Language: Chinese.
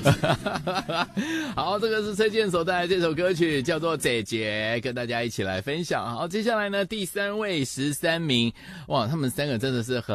好，这个是崔健所带来这首歌曲，叫做《姐姐》，跟大家一起来分享。好，接下来呢，第3位13名，哇，他们3个真的是很